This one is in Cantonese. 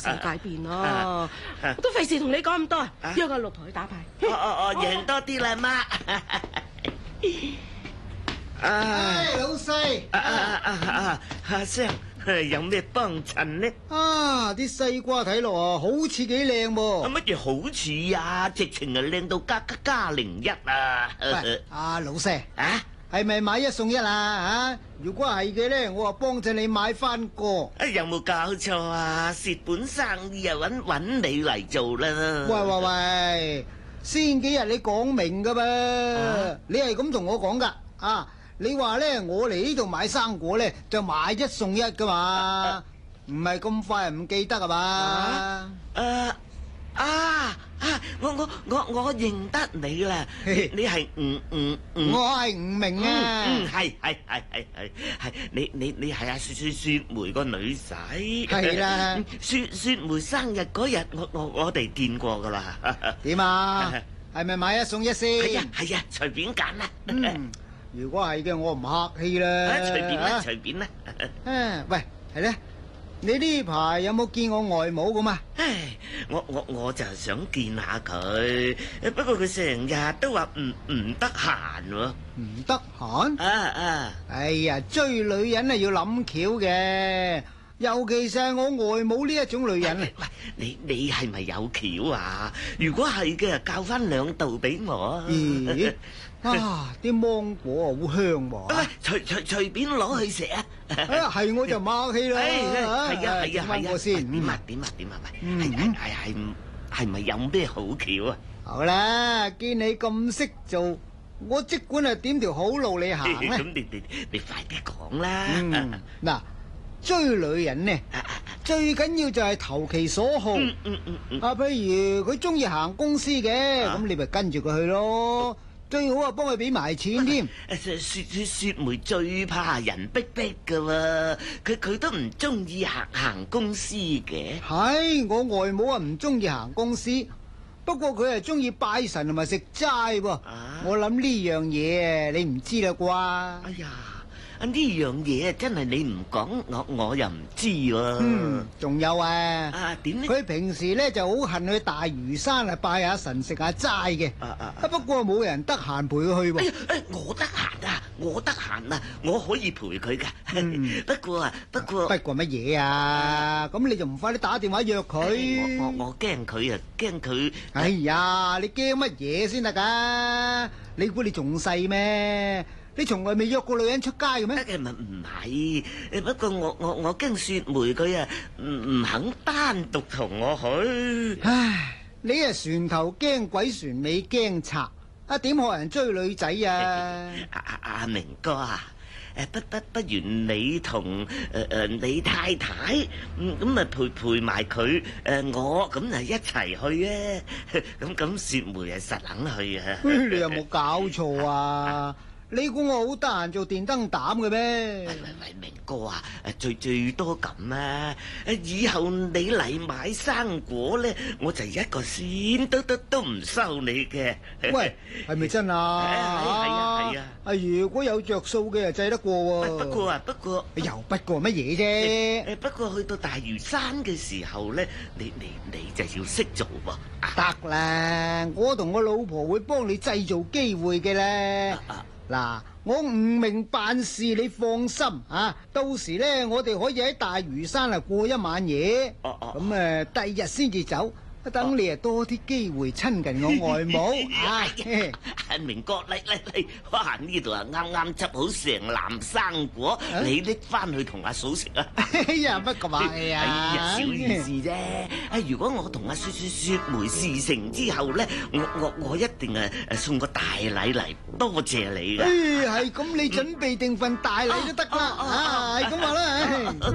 世界變咯，我都費事同你講咁多，約阿六同佢打牌。 贏多啲啦，媽。 老細， 阿生有咩幫襯呢？ 啲西瓜睇落好似幾靚噃。 乜嘢好似啊？直情係靚到加01啊！ 喂，老細係咪買一送一啊？如果係嘅咧，我話幫襯你買翻個。 有冇搞錯啊？蝕本生意啊，揾你嚟做啦！ 喂，先幾日你講明噶噃，你係咁同我講噶你話咧，我嚟呢度買生果咧，就買一送一噶嘛，唔係咁快唔記得啊嘛？ 我認得你啦，你係我係吳明啊， 係，你係阿雪梅個女仔， 係啦， 雪梅生日嗰日，我哋見過噶啦。 點啊？係咪買一送一先？ 係啊，隨便揀啦。 如果係嘅，我唔客氣啦。 隨便啦。 喂，係咧，你呢排有冇見我外母咁啊？ 我就想見下佢，不過佢成日都話唔得閒喎。 唔得閒？哎呀，追女人啊要諗橋嘅，尤其是係我外母呢一種女人。 喂，你係咪有橋啊？如果係嘅，教翻2道俾我。 咦？啲芒果好香喎！ 隨便攞去食啊！ 係我就客氣啦。 係啊， 我先。 點啊？係咪有咩好橋啊？ 好啦，見你咁識做，我即管係點條好路你行咧。 咁你快啲講啦！ 嗱，追女人呢，最緊要就係投其所好。譬如佢中意行公司嘅，咁你咪跟住佢去咯。最好啊，幫佢俾埋錢添。 雪梅最怕人逼噶喎，佢都唔中意行公司嘅。 係我外母啊，唔中意行公司，不過佢係中意拜神同埋食齋喎。我諗呢樣嘢你唔知啦啩？ 哎呀，呢樣嘢真係你唔講，我又唔知喎。 仲有點呢？ 佢平時咧就好恨去大嶼山拜下神食下齋嘅。不過冇人得閒陪佢去喎。 我得閒啊，我可以陪佢噶。不過乜嘢啊？咁你就唔快啲打電話約佢。 我驚佢啊，驚佢。 哎呀，你驚乜嘢先得噶？你估你仲細咩？你從來未約過女人出街嘅咩？ 唔係，不過我驚雪梅佢啊唔肯單獨同我去。 唉，你係船頭驚鬼，船尾驚賊，點學人追女仔啊？ 阿明哥啊，不如你同你太太咁啊陪埋佢我咁啊一齊去啊！咁雪梅啊實肯去啊！ 你有冇搞錯啊？你估我好得閒做電燈膽嘅咩？ 喂，明哥啊，最多咁啊！以後你嚟買生果咧，我就一個仙都唔收你嘅。 喂，係咪真啊？ 係啊！ 如果有着數嘅就制得過喎。 不過又不過乜嘢啫？ 不過去到大嶼山嘅時候咧，你就要識做喎。 得啦，我同我老婆會幫你製造機會嘅咧。嗱，我唔明辦事，你放心啊！到時咧，我哋可以喺大嶼山過一晚夜，咁第二日先至走，等你多啲機會親近我外母啊！ 明哥，嚟，哇！呢度啊，啱啱執好成籃生果，你拎翻去同阿嫂食啊！ 哎呀，乜咁話小意思啫。如果我同阿雪梅事成之後咧，我一定送個大禮嚟多謝你嘅。 係咁，你準備定份大禮都得啦，係咁話啦。